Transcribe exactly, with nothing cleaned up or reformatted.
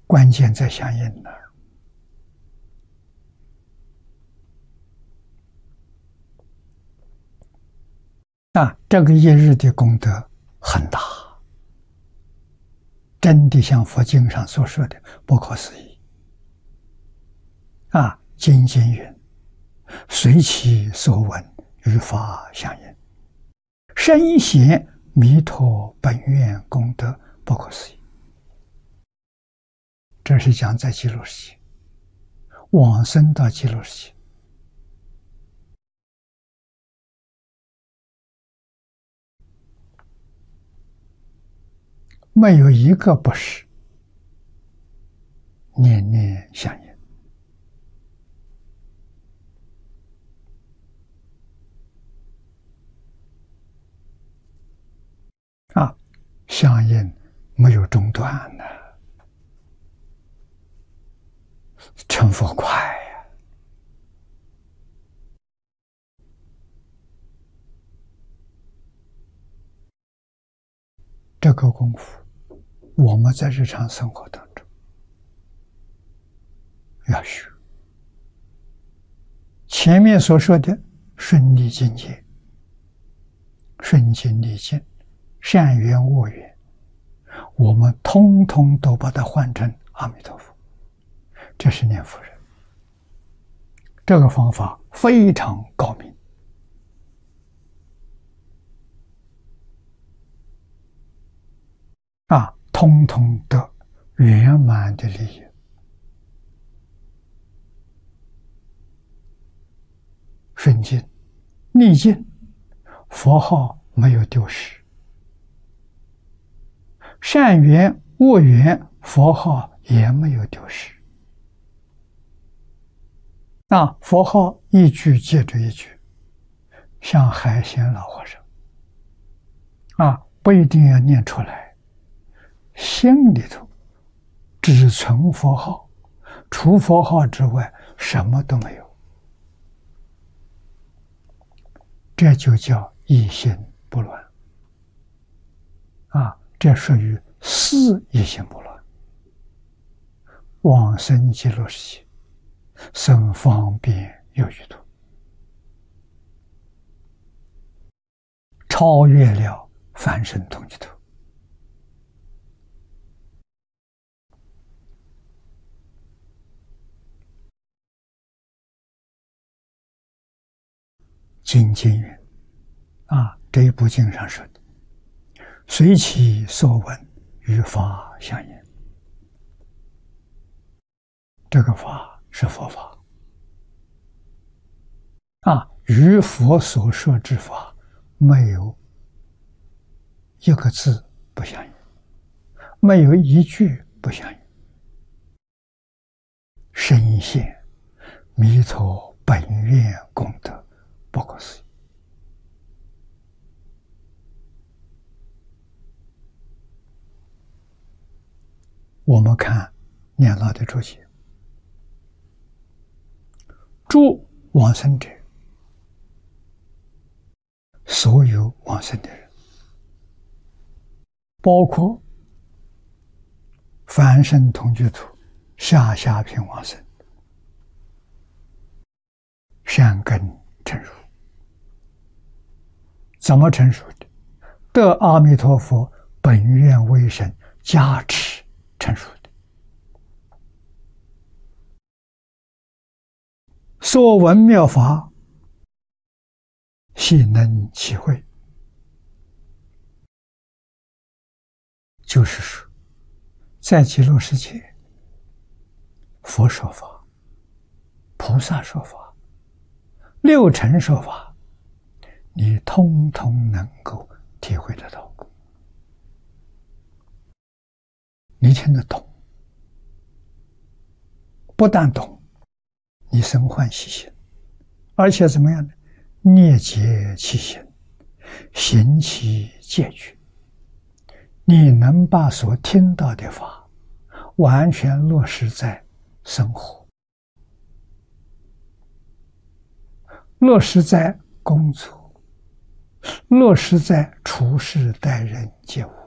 关键在相应呢。啊，这个一日的功德很大，真的像佛经上所说的不可思议。啊，经经云：随其所闻，与法相应，深显弥陀本愿功德不可思议。这是讲在极乐世界，往生到极乐世界，没有一个不是念念相应。啊，相应没有中断呢，成佛快呀！这个功夫，我们在日常生活当中要学。前面所说的顺利境界、顺境利境、善缘恶缘，我们通通都把它换成阿弥陀佛，这是念佛人。这个方法非常高明啊，通通得圆满的利益。顺境、逆境，佛号没有丢失；善缘、恶缘，佛号也没有丢失。那佛号一句接着一句，像海鲜老和尚啊，不一定要念出来，心里头只存佛号，除佛号之外什么都没有，这就叫一心不乱啊！这属于四一心不乱，往生极乐世界，生方便有余土，超越了凡圣同居土。经经云啊，这一部经上说的，随其所闻，与法相应。这个法是佛法啊，与佛所说之法没有一个字不相应，没有一句不相应。深显弥陀本愿功德不可思议。我们看念老的注解，诸往生者，所有往生的人，包括凡圣同居土下下品往生，善根成熟。怎么成熟的？得阿弥陀佛本愿威神加持成熟的。所闻妙法，悉能体会。就是说，在极乐世界，佛说法、菩萨说法、六尘说法，你通通能够体会得到，你听得懂。不但懂，你生欢喜心，而且怎么样呢？灭结其心，行其戒具。你能把所听到的法完全落实在生活，落实在工作，落实在处事待人接物。